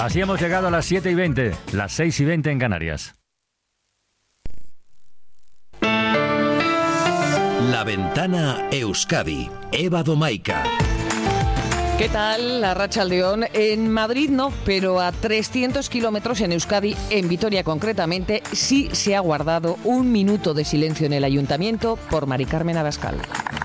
Así hemos llegado a las 7:20, las 6:20 en Canarias. La Ventana Euskadi, Eva Domaica. ¿Qué tal, Arratsaldeon? En Madrid no, pero a 300 kilómetros en Euskadi, en Vitoria concretamente, sí se ha guardado un minuto de silencio en el Ayuntamiento por Mari Carmen Abascal.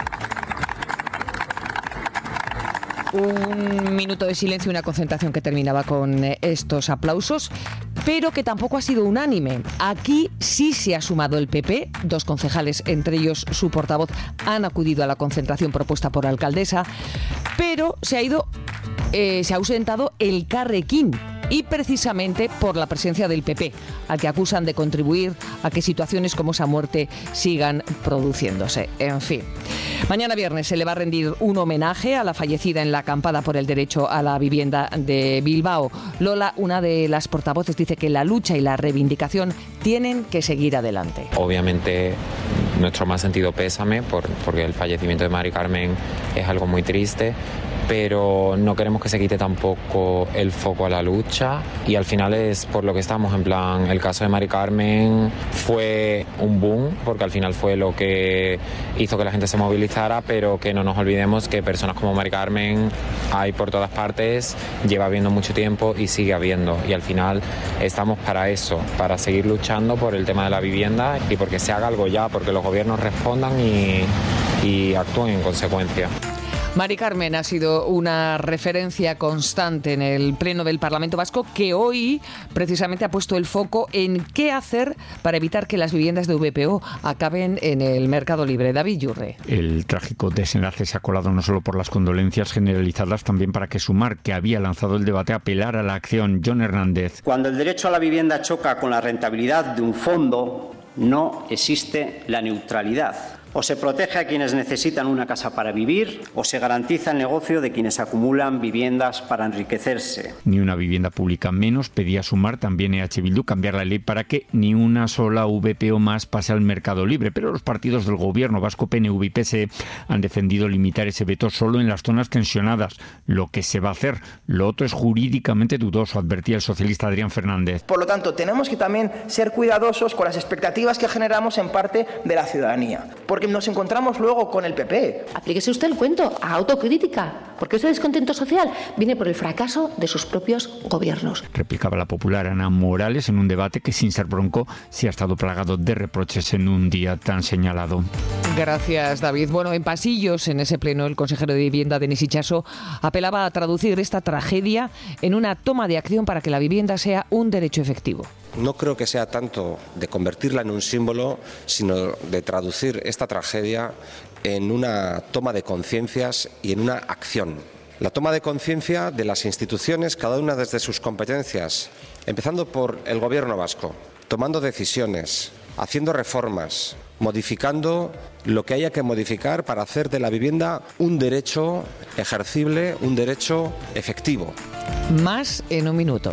Un minuto de silencio, una concentración que terminaba con estos aplausos, pero que tampoco ha sido unánime. Aquí sí se ha sumado el PP, 2 concejales, entre ellos su portavoz, han acudido a la concentración propuesta por la alcaldesa, pero se ha ausentado el Carrequín, y precisamente por la presencia del PP, al que acusan de contribuir a que situaciones como esa muerte sigan produciéndose. En fin, mañana viernes se le va a rendir un homenaje a la fallecida en la acampada por el derecho a la vivienda de Bilbao. Lola, una de las portavoces, dice que la lucha y la reivindicación tienen que seguir adelante. Obviamente, nuestro más sentido pésame porque el fallecimiento de Mari Carmen es algo muy triste, pero no queremos que se quite tampoco el foco a la lucha, y al final es por lo que estamos, en plan, el caso de Mari Carmen fue un boom, porque al final fue lo que hizo que la gente se movilizara, pero que no nos olvidemos que personas como Mari Carmen hay por todas partes, lleva habiendo mucho tiempo y sigue habiendo, y al final estamos para eso, para seguir luchando por el tema de la vivienda y porque se haga algo ya, porque los gobiernos respondan y actúen en consecuencia. Mari Carmen ha sido una referencia constante en el Pleno del Parlamento Vasco, que hoy precisamente ha puesto el foco en qué hacer para evitar que las viviendas de VPO acaben en el mercado libre. David Yurre. El trágico desenlace se ha colado no solo por las condolencias generalizadas, también para que Sumar, que había lanzado el debate, apelara a la acción. John Hernández. Cuando el derecho a la vivienda choca con la rentabilidad de un fondo, no existe la neutralidad. O se protege a quienes necesitan una casa para vivir, o se garantiza el negocio de quienes acumulan viviendas para enriquecerse. Ni una vivienda pública menos, pedía Sumar, también EH Bildu, cambiar la ley para que ni una sola VPO más pase al mercado libre. Pero los partidos del gobierno vasco, PNV y PSE, han defendido limitar ese veto solo en las zonas tensionadas. Lo que se va a hacer, lo otro es jurídicamente dudoso, advertía el socialista Adrián Fernández. Por lo tanto, tenemos que también ser cuidadosos con las expectativas que generamos en parte de la ciudadanía. Porque nos encontramos luego con el PP. Aplíquese usted el cuento, a autocrítica, porque ese descontento social viene por el fracaso de sus propios gobiernos. Replicaba la popular Ana Morales en un debate que, sin ser bronco, sí ha estado plagado de reproches en un día tan señalado. Gracias, David. Bueno, en pasillos, en ese pleno, el consejero de Vivienda, Denis Itxaso, apelaba a traducir esta tragedia en una toma de acción para que la vivienda sea un derecho efectivo. No creo que sea tanto de convertirla en un símbolo, sino de traducir esta tragedia en una toma de conciencias y en una acción. La toma de conciencia de las instituciones, cada una desde sus competencias, empezando por el Gobierno vasco, tomando decisiones, haciendo reformas, modificando lo que haya que modificar para hacer de la vivienda un derecho ejercible, un derecho efectivo. Más en un minuto.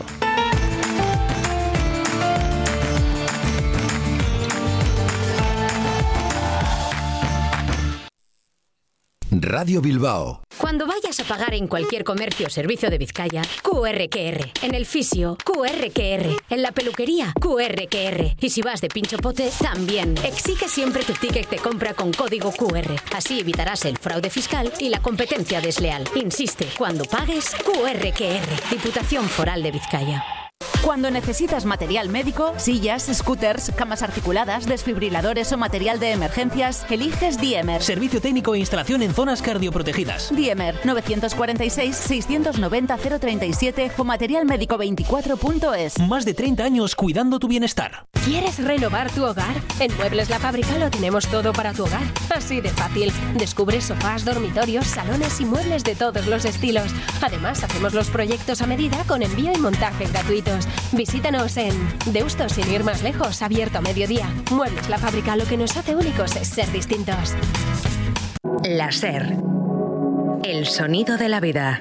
Radio Bilbao. Cuando vayas a pagar en cualquier comercio o servicio de Vizcaya, QRQR. En el fisio, QRQR. En la peluquería, QRQR. Y si vas de pincho pote, también. Exige siempre tu ticket de compra con código QR. Así evitarás el fraude fiscal y la competencia desleal. Insiste, cuando pagues, QRQR. Diputación Foral de Vizcaya. Cuando necesitas material médico, sillas, scooters, camas articuladas, desfibriladores o material de emergencias, eliges Diemer. Servicio técnico e instalación en zonas cardioprotegidas. Diemer, 946-690-037 o materialmédico24.es. Más de 30 años cuidando tu bienestar. ¿Quieres renovar tu hogar? En Muebles La Fábrica lo tenemos todo para tu hogar. Así de fácil. Descubre sofás, dormitorios, salones y muebles de todos los estilos. Además, hacemos los proyectos a medida con envío y montaje gratuitos. Visítanos en Deusto, sin ir más lejos, abierto a mediodía. Muebles La Fábrica, lo que nos hace únicos es ser distintos. La SER. El sonido de la vida.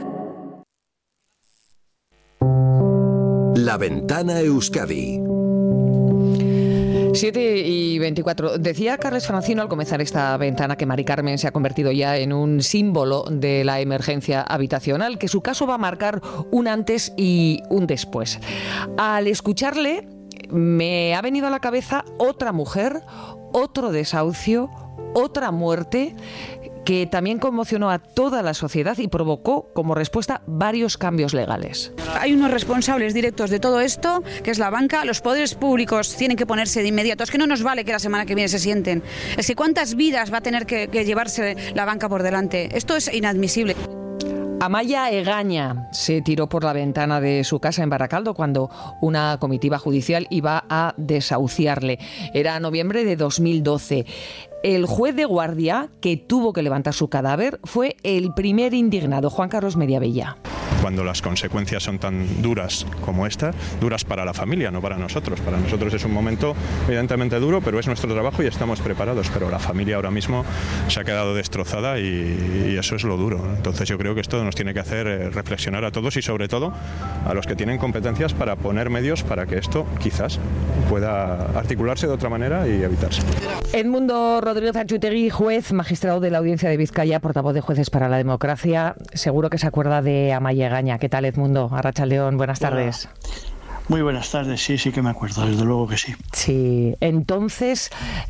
La Ventana Euskadi. 7:24. Decía Carles Francino al comenzar esta ventana que Mari Carmen se ha convertido ya en un símbolo de la emergencia habitacional, que su caso va a marcar un antes y un después. Al escucharle, me ha venido a la cabeza otra mujer, otro desahucio, otra muerte, que también conmocionó a toda la sociedad y provocó como respuesta varios cambios legales. Hay unos responsables directos de todo esto, que es la banca. Los poderes públicos tienen que ponerse de inmediato. Es que no nos vale que la semana que viene se sienten. Es que cuántas vidas va a tener que llevarse la banca por delante. Esto es inadmisible. Amaya Egaña se tiró por la ventana de su casa en Baracaldo cuando una comitiva judicial iba a desahuciarle. Era noviembre de 2012. El juez de guardia que tuvo que levantar su cadáver fue el primer indignado, Juan Carlos Mediavilla. Cuando las consecuencias son tan duras como esta, duras para la familia, no para nosotros. Para nosotros es un momento evidentemente duro, pero es nuestro trabajo y estamos preparados. Pero la familia ahora mismo se ha quedado destrozada y eso es lo duro. Entonces yo creo que esto nos tiene que hacer reflexionar a todos y sobre todo a los que tienen competencias para poner medios para que esto quizás pueda articularse de otra manera y evitarse. Edmundo Rodríguez Anchutegui, juez, magistrado de la Audiencia de Vizcaya, portavoz de Jueces para la Democracia. Seguro que se acuerda de Amaya Egaña. ¿Qué tal, Edmundo? Arratsaldeon, buenas tardes. Muy buenas tardes, sí que me acuerdo, desde luego que sí. Sí, entonces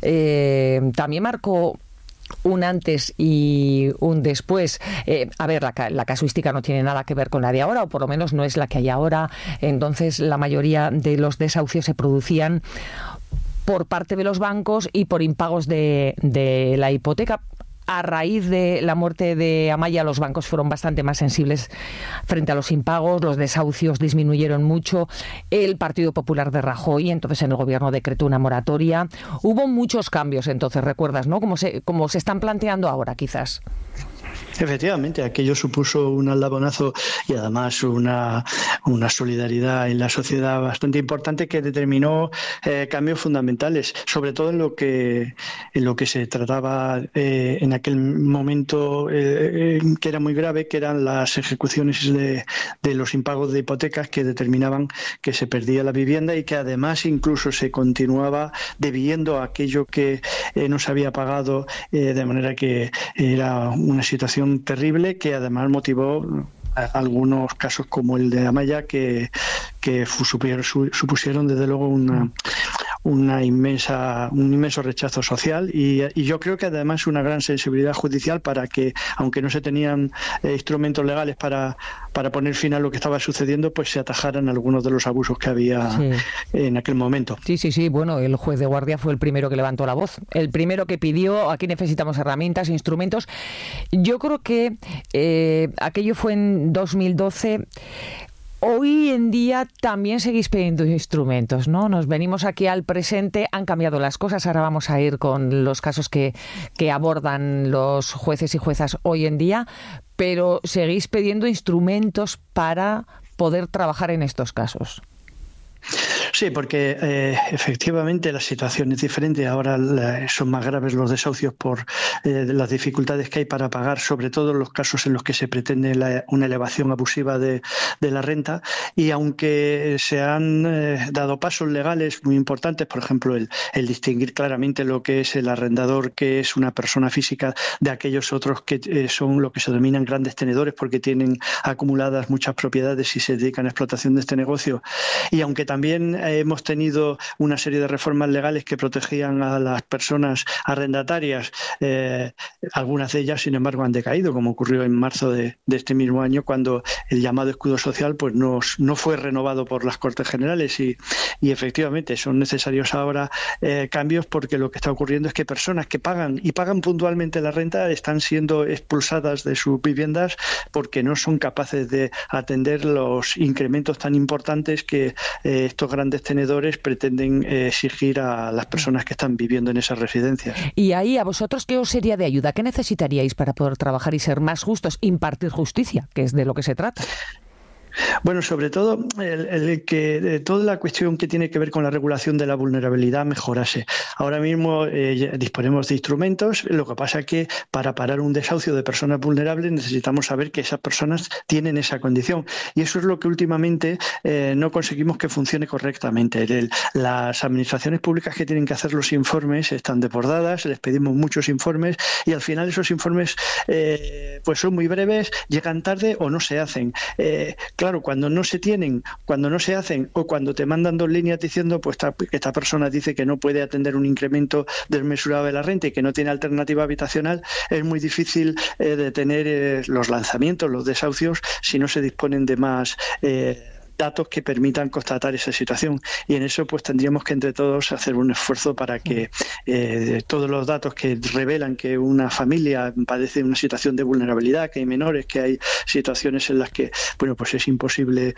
también marcó un antes y un después. A ver, la casuística no tiene nada que ver con la de ahora, o por lo menos no es la que hay ahora. Entonces la mayoría de los desahucios se producían por parte de los bancos y por impagos de la hipoteca. A raíz de la muerte de Amaya, los bancos fueron bastante más sensibles frente a los impagos, los desahucios disminuyeron mucho, el Partido Popular de Rajoy, entonces en el gobierno decretó una moratoria. Hubo muchos cambios entonces, ¿recuerdas, no? Como se están planteando ahora, quizás. Efectivamente, aquello supuso un aldabonazo y además una solidaridad en la sociedad bastante importante que determinó cambios fundamentales, sobre todo en lo que se trataba en aquel momento que era muy grave, que eran las ejecuciones de los impagos de hipotecas que determinaban que se perdía la vivienda y que además incluso se continuaba debiendo aquello que no se había pagado, de manera que era una situación terrible que además motivó algunos casos como el de Amaya que supusieron desde luego un inmenso rechazo social y yo creo que además una gran sensibilidad judicial para que, aunque no se tenían instrumentos legales para poner fin a lo que estaba sucediendo, pues se atajaran algunos de los abusos que había en aquel momento. Sí. Bueno, el juez de guardia fue el primero que levantó la voz, el primero que pidió: aquí necesitamos herramientas, instrumentos. Yo creo que aquello fue en 2012. Hoy en día también seguís pidiendo instrumentos, ¿no? Nos venimos aquí al presente, han cambiado las cosas, ahora vamos a ir con los casos que abordan los jueces y juezas hoy en día, pero seguís pidiendo instrumentos para poder trabajar en estos casos. Sí, porque efectivamente la situación es diferente. Ahora son más graves los desahucios por las dificultades que hay para pagar, sobre todo en los casos en los que se pretende una elevación abusiva de la renta. Y aunque se han dado pasos legales muy importantes, por ejemplo, el distinguir claramente lo que es el arrendador, que es una persona física, de aquellos otros que son lo que se denominan grandes tenedores porque tienen acumuladas muchas propiedades y se dedican a explotación de este negocio. Y aunque también hemos tenido una serie de reformas legales que protegían a las personas arrendatarias, algunas de ellas, sin embargo, han decaído, como ocurrió en marzo de este mismo año, cuando el llamado escudo social pues no fue renovado por las Cortes Generales y efectivamente son necesarios ahora cambios, porque lo que está ocurriendo es que personas que pagan puntualmente la renta están siendo expulsadas de sus viviendas porque no son capaces de atender los incrementos tan importantes que estos grandes tenedores pretenden exigir a las personas que están viviendo en esas residencias. Y ahí, ¿a vosotros qué os sería de ayuda? ¿Qué necesitaríais para poder trabajar y ser más justos, impartir justicia, que es de lo que se trata? Bueno, sobre todo que toda la cuestión que tiene que ver con la regulación de la vulnerabilidad mejorase. Ahora mismo disponemos de instrumentos, lo que pasa es que para parar un desahucio de personas vulnerables necesitamos saber que esas personas tienen esa condición, y eso es lo que últimamente no conseguimos que funcione correctamente. Las administraciones públicas que tienen que hacer los informes están desbordadas, les pedimos muchos informes y al final esos informes pues son muy breves, llegan tarde o no se hacen. Claro, cuando no se hacen o cuando te mandan 2 líneas diciendo pues que esta persona dice que no puede atender un incremento desmesurado de la renta y que no tiene alternativa habitacional, es muy difícil detener los lanzamientos, los desahucios, si no se disponen de más datos que permitan constatar esa situación, y en eso pues tendríamos que entre todos hacer un esfuerzo para que todos los datos que revelan que una familia padece una situación de vulnerabilidad, que hay menores, que hay situaciones en las que pues es imposible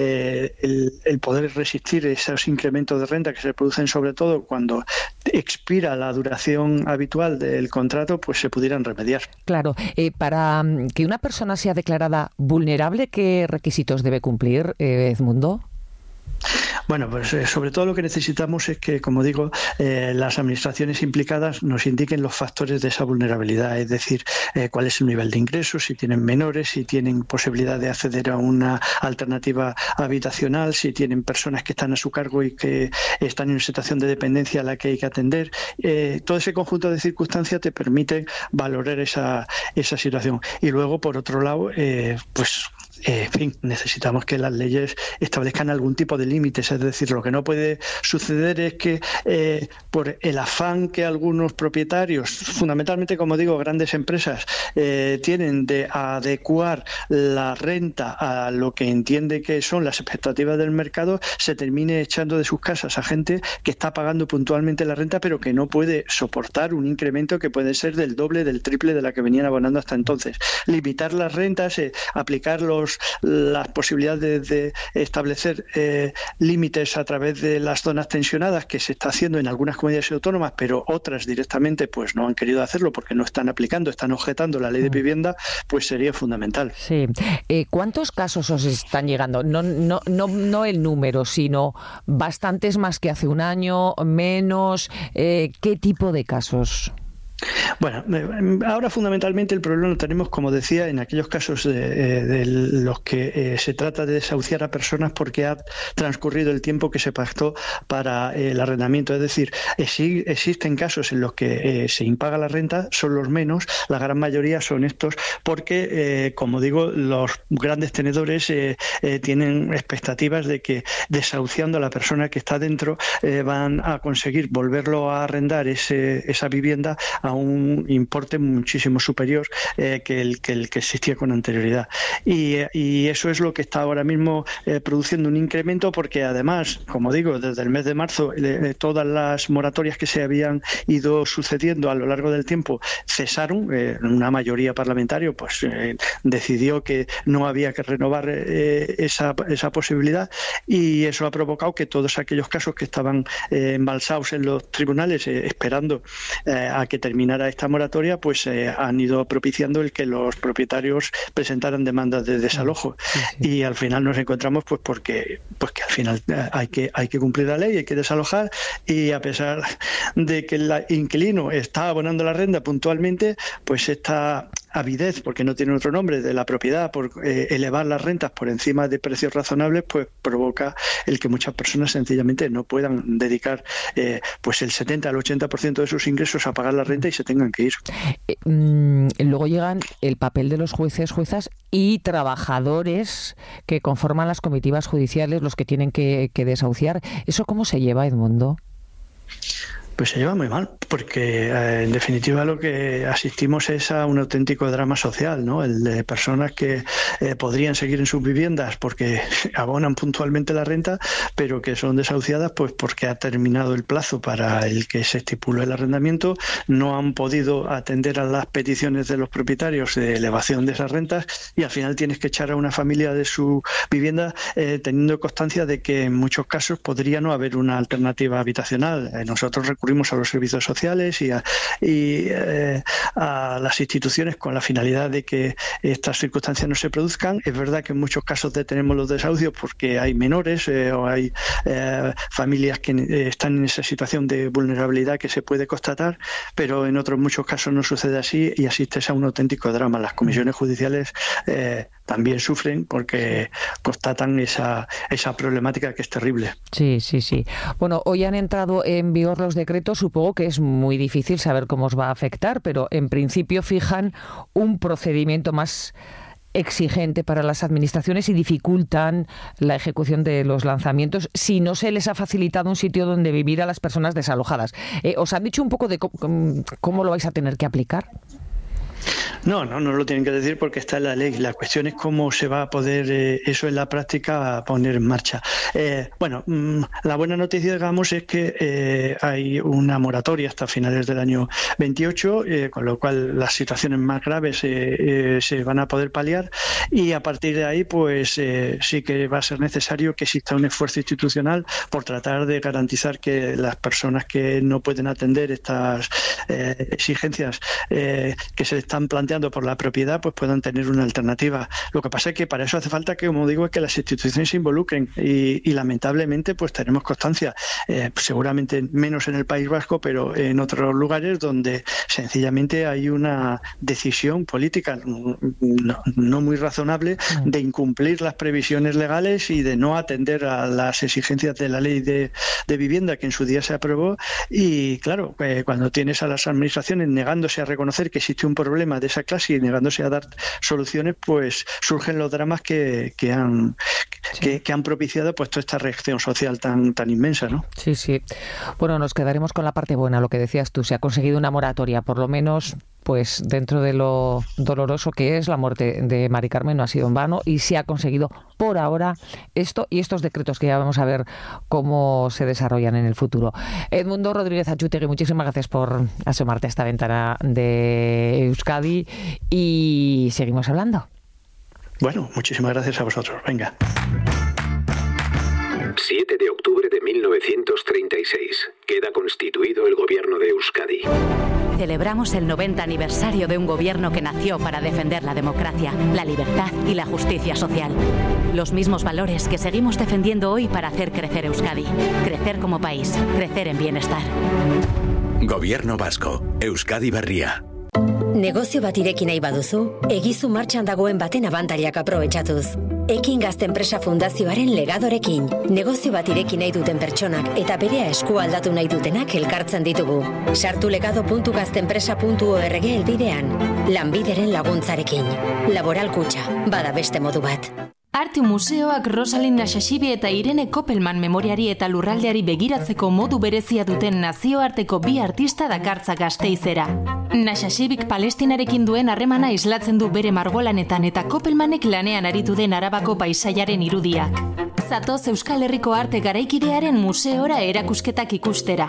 el poder resistir esos incrementos de renta que se producen, sobre todo cuando expira la duración habitual del contrato, pues se pudieran remediar. Claro, para que una persona sea declarada vulnerable, ¿qué requisitos debe cumplir, Edmundo? Bueno, pues sobre todo lo que necesitamos es que, como digo, las administraciones implicadas nos indiquen los factores de esa vulnerabilidad, es decir, cuál es el nivel de ingresos, si tienen menores, si tienen posibilidad de acceder a una alternativa habitacional, si tienen personas que están a su cargo y que están en una situación de dependencia a la que hay que atender. Todo ese conjunto de circunstancias te permite valorar esa situación. Y luego, por otro lado, en fin, necesitamos que las leyes establezcan algún tipo de límites, es decir, lo que no puede suceder es que por el afán que algunos propietarios, fundamentalmente, como digo, grandes empresas, tienen de adecuar la renta a lo que entiende que son las expectativas del mercado, se termine echando de sus casas a gente que está pagando puntualmente la renta, pero que no puede soportar un incremento que puede ser del doble, del triple de la que venían abonando hasta entonces. Limitar las rentas, aplicar las posibilidades de establecer límites a través de las zonas tensionadas, que se está haciendo en algunas comunidades autónomas, pero otras directamente pues no han querido hacerlo porque no están aplicando, están objetando la ley de vivienda, pues sería fundamental. Sí. ¿Cuántos casos os están llegando? No el número, sino bastantes más que hace un año, menos. ¿Qué tipo de casos? Bueno, ahora fundamentalmente el problema lo tenemos, como decía, en aquellos casos de los que se trata de desahuciar a personas porque ha transcurrido el tiempo que se pactó para el arrendamiento. Es decir, existen casos en los que se impaga la renta, son los menos, la gran mayoría son estos porque, como digo, los grandes tenedores tienen expectativas de que desahuciando a la persona que está dentro van a conseguir volverlo a arrendar esa vivienda a un importe muchísimo superior que el que existía con anterioridad. Y eso es lo que está ahora mismo produciendo un incremento, porque además, como digo, desde el mes de marzo todas las moratorias que se habían ido sucediendo a lo largo del tiempo cesaron. Una mayoría parlamentaria pues decidió que no había que renovar esa posibilidad, y eso ha provocado que todos aquellos casos que estaban embalsados en los tribunales esperando a que terminara esta moratoria, pues han ido propiciando el que los propietarios presentaran demandas de desalojo. Y al final nos encontramos pues que al final hay que cumplir la ley, hay que desalojar, y a pesar de que el inquilino está abonando la renta puntualmente, pues esta avidez, porque no tiene otro nombre, de la propiedad por elevar las rentas por encima de precios razonables, pues provoca el que muchas personas sencillamente no puedan dedicar pues el 70 al 80% de sus ingresos a pagar la renta y se tengan que ir. Luego llegan el papel de los jueces, juezas y trabajadores que conforman las comitivas judiciales, los que tienen que desahuciar. ¿Eso cómo se lleva, Edmundo? Pues se lleva muy mal, porque en definitiva lo que asistimos es a un auténtico drama social, ¿no? El de personas que podrían seguir en sus viviendas porque abonan puntualmente la renta, pero que son desahuciadas pues porque ha terminado el plazo para el que se estipuló el arrendamiento, no han podido atender a las peticiones de los propietarios de elevación de esas rentas, y al final tienes que echar a una familia de su vivienda teniendo constancia de que en muchos casos podría no haber una alternativa habitacional. Nosotros recurrimos recurrimos a los servicios sociales y a las instituciones con la finalidad de que estas circunstancias no se produzcan. Es verdad que en muchos casos detenemos los desahucios porque hay menores o hay familias que están en esa situación de vulnerabilidad que se puede constatar, pero en otros muchos casos no sucede así y asistes a un auténtico drama. Las comisiones judiciales también sufren porque constatan esa problemática que es terrible. Sí. Bueno, hoy han entrado en vigor los decretos. Supongo que es muy difícil saber cómo os va a afectar, pero en principio fijan un procedimiento más exigente para las administraciones y dificultan la ejecución de los lanzamientos si no se les ha facilitado un sitio donde vivir a las personas desalojadas. ¿Os han dicho un poco de cómo lo vais a tener que aplicar? No lo tienen que decir porque está en la ley. La cuestión es cómo se va a poder eso en la práctica poner en marcha. La buena noticia, digamos, es que hay una moratoria hasta finales del año 28, con lo cual las situaciones más graves se van a poder paliar y a partir de ahí pues sí que va a ser necesario que exista un esfuerzo institucional por tratar de garantizar que las personas que no pueden atender estas exigencias que se están planteando por la propiedad pues puedan tener una alternativa. Lo que pasa es que para eso hace falta que, como digo, que las instituciones se involucren y lamentablemente pues tenemos constancia, seguramente menos en el País Vasco, pero en otros lugares donde sencillamente hay una decisión política no muy razonable de incumplir las previsiones legales y de no atender a las exigencias de la ley de vivienda que en su día se aprobó. Y claro, cuando tienes a las administraciones negándose a reconocer que existe un problema de esa clase y negándose a dar soluciones, pues surgen los dramas que han propiciado pues toda esta reacción social tan inmensa, ¿no? Sí. Bueno, nos quedaremos con la parte buena, lo que decías tú. Se ha conseguido una moratoria, por lo menos pues dentro de lo doloroso que es la muerte de Mari Carmen, no ha sido en vano y se ha conseguido por ahora esto y estos decretos que ya vamos a ver cómo se desarrollan en el futuro. Edmundo Rodríguez Achútegui, muchísimas gracias por asomarte a esta ventana de Euskadi y seguimos hablando. Bueno, muchísimas gracias a vosotros. Venga. 7 de octubre de 1936. Queda constituido el gobierno de Euskadi. Celebramos el 90 aniversario de un gobierno que nació para defender la democracia, la libertad y la justicia social. Los mismos valores que seguimos defendiendo hoy para hacer crecer Euskadi. Crecer como país, crecer en bienestar. Gobierno vasco, Euskadi Berria. Negozio bat ireki nahi baduzu, egizu martxan dagoen baten abantailak aprobetxatuz. Ekin Gazte Enpresa Fundazioaren legadorekin. Negozio bat ireki nahi duten pertsonak eta berea esku aldatu nahi dutenak elkartzen ditugu. Sartu legado.gazteenpresa.org helbidean. Lanbideren laguntzarekin. Laboral Kutxa, bada beste modu bat. Arte Museoak Rosalind Nashashibi eta Irene Koppelman memoriari eta lurraldeari begiratzeko modu berezia duten nazioarteko bi artista dakartza Gasteizera. Nashashibik Palestinarekin duen harremana islatzen du bere margolanetan eta Koppelmanek lanean aritu den Arabako paisaiaren irudiak. Zatoz Euskal Herriko arte garaikidearen museora erakusketak ikustera.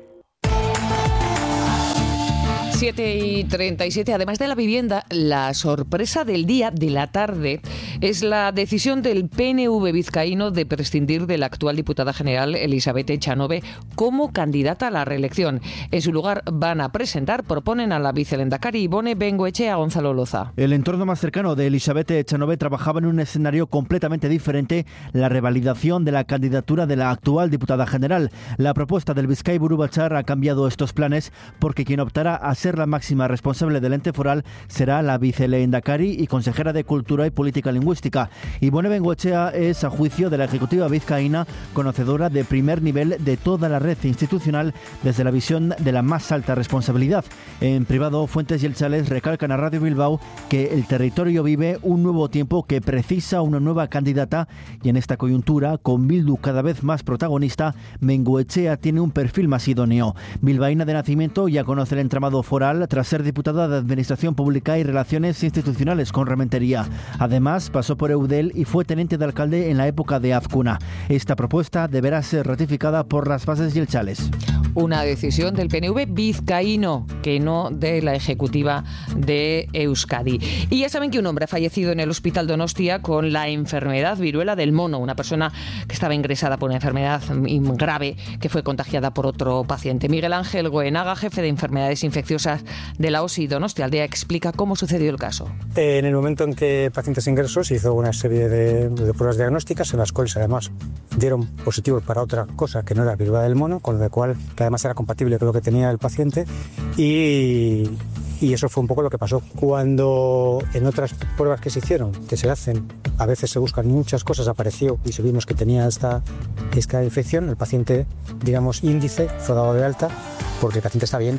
7:37. Además de la vivienda, la sorpresa del día, de la tarde, es la decisión del PNV vizcaíno de prescindir de la actual diputada general Elisabeth Echanove como candidata a la reelección. En su lugar proponen a la vicelendakari Ibone Bengoechea. Gonzalo Loza. El entorno más cercano de Elisabeth Echanove trabajaba en un escenario completamente diferente, la revalidación de la candidatura de la actual diputada general. La propuesta del Bizkai Buru Batzar ha cambiado estos planes porque quien optará a ser la máxima responsable del ente foral será la vicelendakari y consejera de Cultura y Política Lingüística. Ibone Bengoechea es, a juicio de la ejecutiva vizcaína, conocedora de primer nivel de toda la red institucional desde la visión de la más alta responsabilidad. En privado, fuentes yeltzales recalcan a Radio Bilbao que el territorio vive un nuevo tiempo que precisa una nueva candidata y en esta coyuntura, con Bildu cada vez más protagonista, Bengoechea tiene un perfil más idóneo. Bilbaína de nacimiento, ya conoce el entramado foral tras ser diputada de Administración Pública y Relaciones Institucionales con Rementería. Además, pasó por Eudel y fue teniente de alcalde en la época de Azcuna. Esta propuesta deberá ser ratificada por las bases yeltzales. una decisión del PNV vizcaíno, que no de la ejecutiva de Euskadi. Y ya saben que un hombre ha fallecido en el hospital Donostia con la enfermedad viruela del mono, una persona que estaba ingresada por una enfermedad grave que fue contagiada por otro paciente. Miguel Ángel Goenaga, jefe de enfermedades infecciosas de la OSI Donostialdea, explica cómo sucedió el caso. En el momento en que el paciente se ingresó, se hizo una serie de pruebas diagnósticas en las cuales además dieron positivo para otra cosa que no era viruela del mono, con lo cual que además era compatible con lo que tenía el paciente y eso fue un poco lo que pasó. Cuando en otras pruebas que se hicieron, que se hacen, a veces se buscan muchas cosas, apareció y vimos que tenía esta infección, el paciente, digamos, índice, fue dado de alta porque el paciente está bien.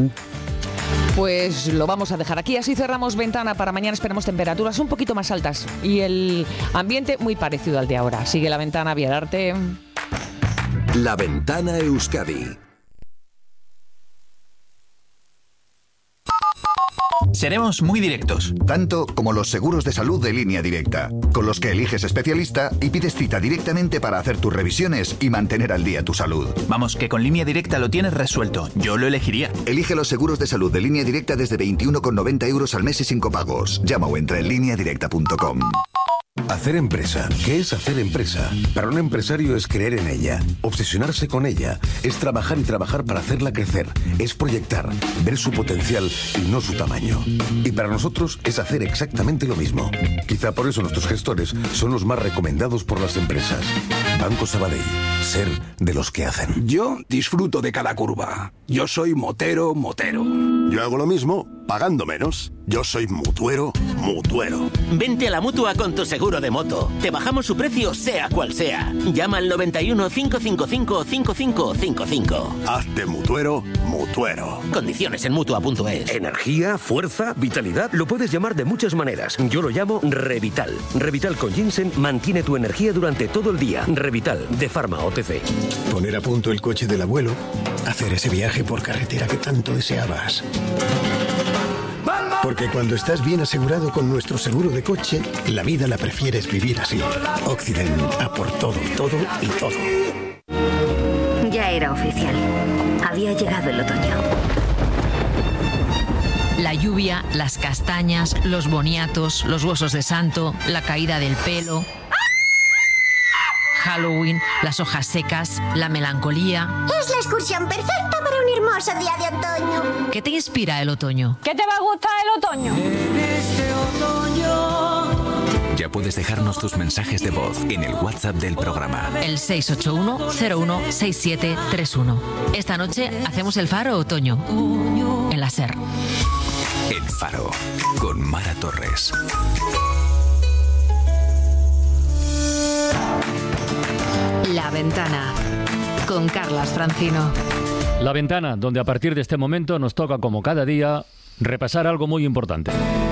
Pues lo vamos a dejar aquí, así cerramos ventana. Para mañana esperamos temperaturas un poquito más altas y el ambiente muy parecido al de ahora. Sigue La Ventana, Viadarte. La Ventana Euskadi. Seremos muy directos. Tanto como los seguros de salud de Línea Directa, con los que eliges especialista y pides cita directamente para hacer tus revisiones y mantener al día tu salud. Vamos, que con Línea Directa lo tienes resuelto. Yo lo elegiría. Elige los seguros de salud de Línea Directa desde 21,90 € al mes y sin copagos. Llama o entra en lineadirecta.com. Hacer empresa. ¿Qué es hacer empresa? Para un empresario es creer en ella, obsesionarse con ella, es trabajar y trabajar para hacerla crecer, es proyectar, ver su potencial y no su tamaño. Y para nosotros es hacer exactamente lo mismo. Quizá por eso nuestros gestores son los más recomendados por las empresas. Banco Sabadell, ser de los que hacen. Yo disfruto de cada curva. Yo soy motero. Yo hago lo mismo, pagando menos. Yo soy mutuero. Vente a la Mutua con tu seguro de moto. Te bajamos su precio sea cual sea. Llama al 91 555 5555. Hazte mutuero. Condiciones en Mutua.es. Energía, fuerza, vitalidad. Lo puedes llamar de muchas maneras. Yo lo llamo Revital. Revital con ginseng mantiene tu energía durante todo el día. Revital, de Pharma OTC. Poner a punto el coche del abuelo. Hacer ese viaje por carretera que tanto deseabas. Porque cuando estás bien asegurado con nuestro seguro de coche, la vida la prefieres vivir así. Occident, a por todo y todo. Ya era oficial. Había llegado el otoño. La lluvia, las castañas, los boniatos, los huesos de santo, la caída del pelo, Halloween, las hojas secas, la melancolía. Es la excursión perfecta para un hermoso día de otoño. ¿Qué te inspira el otoño? ¿Qué te va a gustar el otoño? En este otoño. Ya puedes dejarnos tus mensajes de voz en el WhatsApp del programa. El 681-016731. Esta noche hacemos el Faro Otoño en la SER. El Faro, con Mara Torres. La Ventana, con Carlas Francino. La Ventana, donde a partir de este momento nos toca, como cada día, repasar algo muy importante.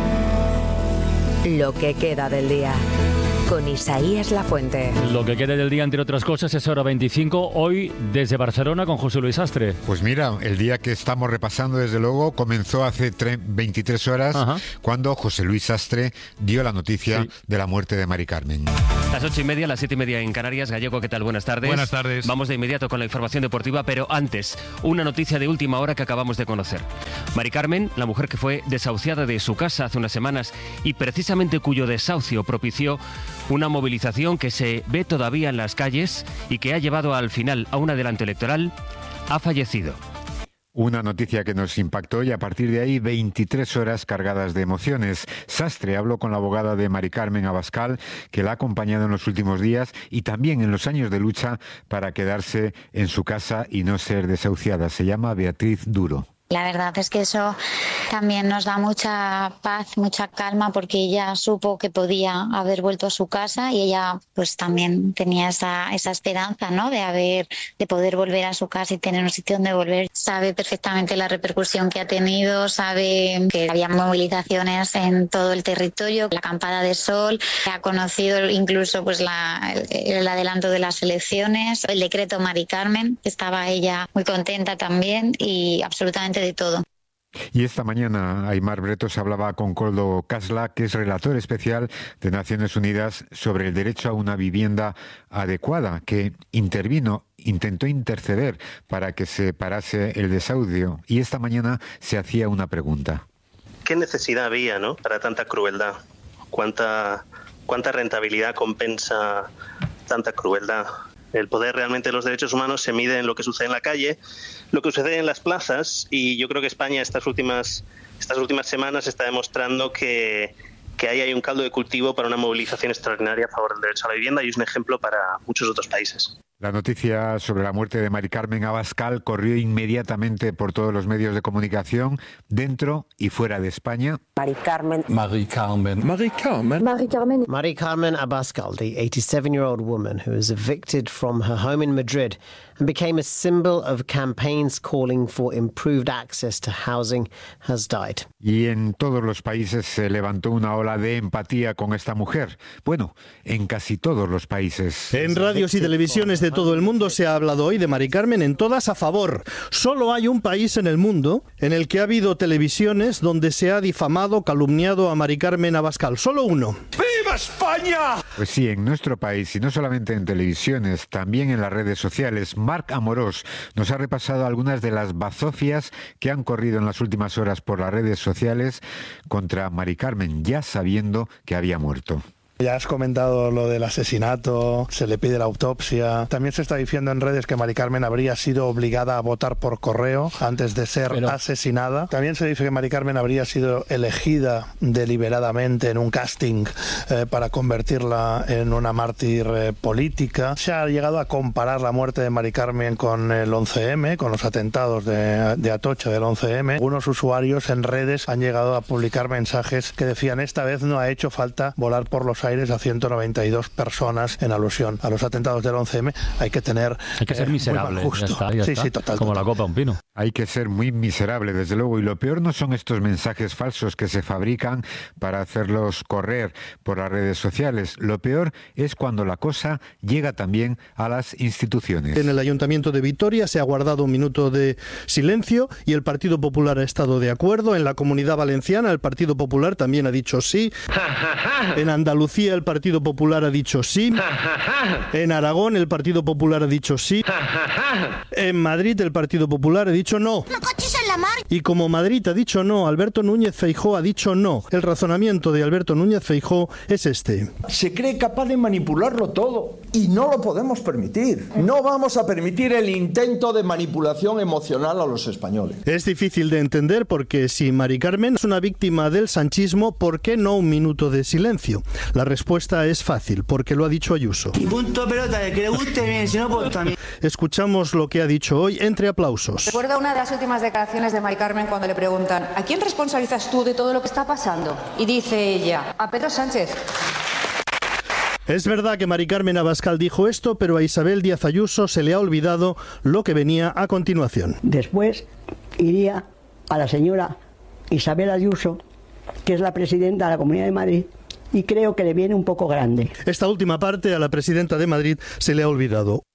Lo que queda del día, con Isaías Lafuente. Lo que queda del día, entre otras cosas, es Hora 25, hoy desde Barcelona con José Luis Sastre. Pues mira, el día que estamos repasando, desde luego, comenzó hace 23 horas, cuando José Luis Sastre dio la noticia de la muerte de Mari Carmen. Las 8:30, las 7:30 en Canarias. Gallego, ¿qué tal? Buenas tardes. Buenas tardes. Vamos de inmediato con la información deportiva, pero antes, una noticia de última hora que acabamos de conocer. Mari Carmen, la mujer que fue desahuciada de su casa hace unas semanas y precisamente cuyo desahucio propició una movilización que se ve todavía en las calles y que ha llevado al final a un adelanto electoral, ha fallecido. Una noticia que nos impactó y a partir de ahí 23 horas cargadas de emociones. Sastre habló con la abogada de Mari Carmen Abascal, que la ha acompañado en los últimos días y también en los años de lucha para quedarse en su casa y no ser desahuciada. Se llama Beatriz Duro. La verdad es que eso también nos da mucha paz, mucha calma, porque ella supo que podía haber vuelto a su casa y ella pues también tenía esa esperanza, ¿no? de poder volver a su casa y tener un sitio donde volver. Sabe perfectamente la repercusión que ha tenido, sabe que había movilizaciones en todo el territorio, la acampada de sol, ha conocido incluso pues el adelanto de las elecciones, el decreto Mari Carmen, que estaba ella muy contenta también y absolutamente de todo. Y esta mañana Aimar Bretos hablaba con Koldo Kasla, que es relator especial de Naciones Unidas sobre el derecho a una vivienda adecuada, que intentó interceder para que se parase el desahucio. Y esta mañana se hacía una pregunta. ¿Qué necesidad había, ¿no?, para tanta crueldad? ¿Cuánta rentabilidad compensa tanta crueldad? El poder realmente de los derechos humanos se mide en lo que sucede en la calle, lo que sucede en las plazas, y yo creo que España estas últimas semanas está demostrando que ahí hay un caldo de cultivo para una movilización extraordinaria a favor del derecho a la vivienda, y es un ejemplo para muchos otros países. La noticia sobre la muerte de Mari Carmen Abascal corrió inmediatamente por todos los medios de comunicación, dentro y fuera de España. Mari Carmen Abascal, the 87-year-old woman who was evicted from her home in Madrid and became a symbol of campaigns calling for improved access to housing, has died. Y en todos los países se levantó una ola de empatía con esta mujer. Bueno, en casi todos los países. En radios y televisiones de todo el mundo se ha hablado hoy de Mari Carmen, en todas a favor. Solo hay un país en el mundo en el que ha habido televisiones donde se ha difamado, calumniado a Mari Carmen Abascal. Solo uno. ¡Viva España! Pues sí, en nuestro país, y no solamente en televisiones, también en las redes sociales. Marc Amorós nos ha repasado algunas de las bazofias que han corrido en las últimas horas por las redes sociales contra Mari Carmen, ya sabiendo que había muerto. Ya has comentado lo del asesinato, se le pide la autopsia. También se está diciendo en redes que Mari Carmen habría sido obligada a votar por correo antes de ser asesinada. También se dice que Mari Carmen habría sido elegida deliberadamente en un casting para convertirla en una mártir política. Se ha llegado a comparar la muerte de Mari Carmen con el 11M, con los atentados de Atocha del 11M. Algunos usuarios en redes han llegado a publicar mensajes que decían: esta vez no ha hecho falta volar por los aires a 192 personas, en alusión a los atentados del 11M. Hay que ser miserable. Ya está. Sí, total. Como la copa a un pino. Hay que ser muy miserable, desde luego. Y lo peor no son estos mensajes falsos que se fabrican para hacerlos correr por las redes sociales. Lo peor es cuando la cosa llega también a las instituciones. En el Ayuntamiento de Vitoria se ha guardado un minuto de silencio y el Partido Popular ha estado de acuerdo. En la Comunidad Valenciana el Partido Popular también ha dicho sí. En Andalucía el Partido Popular ha dicho sí. En Aragón el Partido Popular ha dicho sí. En Madrid el Partido Popular ha dicho no. Y como Madrid ha dicho no, Alberto Núñez Feijóo ha dicho no. El razonamiento de Alberto Núñez Feijóo es este. Se cree capaz de manipularlo todo y no lo podemos permitir. No vamos a permitir el intento de manipulación emocional a los españoles. Es difícil de entender porque si Mari Carmen es una víctima del sanchismo, ¿por qué no un minuto de silencio? La respuesta es fácil, porque lo ha dicho Ayuso. Y punto pelota, de que le guste bien, si no, pues también. Escuchamos lo que ha dicho hoy entre aplausos. Recuerda una de las últimas declaraciones de Mari Carmen cuando le preguntan: ¿a quién responsabilizas tú de todo lo que está pasando? Y dice ella: a Pedro Sánchez. Es verdad que Mari Carmen Abascal dijo esto, pero a Isabel Díaz Ayuso se le ha olvidado lo que venía a continuación. Después iría a la señora Isabel Ayuso, que es la presidenta de la Comunidad de Madrid, y creo que le viene un poco grande. Esta última parte a la presidenta de Madrid se le ha olvidado.